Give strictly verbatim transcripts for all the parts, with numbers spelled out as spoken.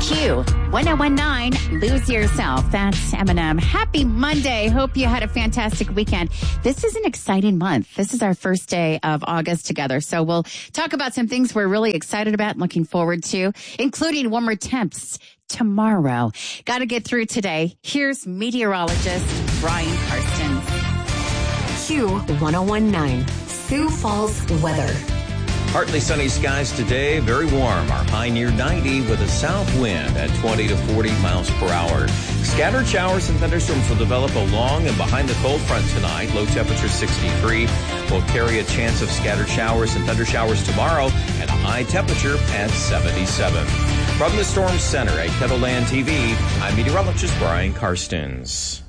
Q one oh one nine, Lose Yourself. That's Eminem. Happy Monday. Hope you had a fantastic weekend. This is an exciting month. This is our first day of August together. So we'll talk about some things we're really excited about and looking forward to, including warmer temps tomorrow. Got to get through today. Here's meteorologist Brian Karstens. Q one oh one nine, Sioux Falls weather. Partly sunny skies today, very warm. Our high near ninety with a south wind at twenty to forty miles per hour. Scattered showers and thunderstorms will develop along and behind the cold front tonight. Low temperature sixty-three. We'll carry a chance of scattered showers and thunder showers tomorrow and a high temperature at seventy-seven. From the Storm Center at Kettleland T V, I'm meteorologist Brian Karstens.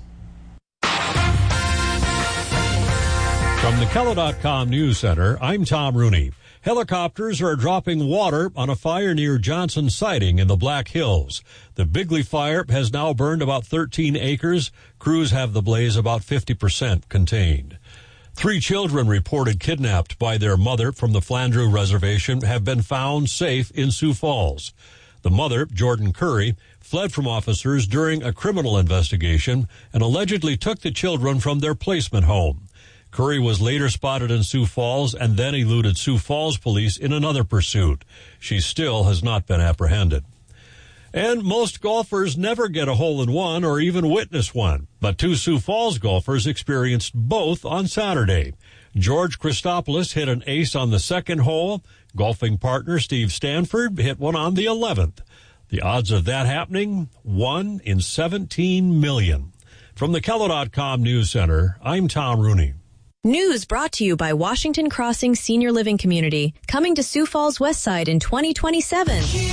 From the Keller dot com News Center, I'm Tom Rooney. Helicopters are dropping water on a fire near Johnson Siding in the Black Hills. The Bigley fire has now burned about thirteen acres. Crews have the blaze about fifty percent contained. Three children reported kidnapped by their mother from the Flandreau Reservation have been found safe in Sioux Falls. The mother, Jordan Curry, fled from officers during a criminal investigation and allegedly took the children from their placement home. Curry was later spotted in Sioux Falls and then eluded Sioux Falls police in another pursuit. She still has not been apprehended. And most golfers never get a hole-in-one or even witness one. But two Sioux Falls golfers experienced both on Saturday. George Christopoulos hit an ace on the second hole. Golfing partner Steve Stanford hit one on the eleventh. The odds of that happening? One in seventeen million. From the Keller dot com News Center, I'm Tom Rooney. News brought to you by Washington Crossing Senior Living Community, coming to Sioux Falls West Side in twenty twenty-seven.